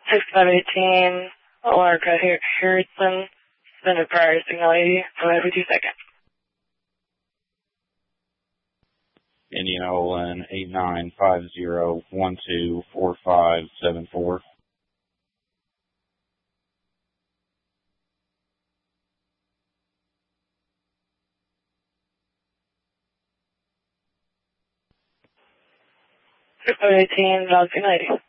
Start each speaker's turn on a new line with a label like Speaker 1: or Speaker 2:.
Speaker 1: 6518, Alarka Harrison, suspended prior signal 80. Go ahead with 2 seconds.
Speaker 2: Indianola 8950124574.
Speaker 1: Signal 18, valid signal 80.